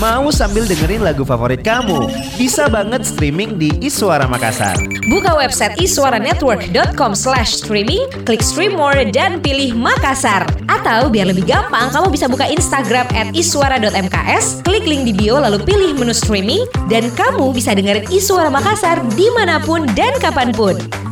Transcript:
Mau sambil dengerin lagu favorit kamu? Bisa banget streaming di Iswara Makassar. Buka website iswaranetwork.com/streaming, klik stream more dan pilih Makassar. Atau biar lebih gampang, kamu bisa buka Instagram @iswara.mks, klik link di bio lalu pilih menu streaming, dan kamu bisa dengerin Iswara Makassar dimanapun dan kapanpun.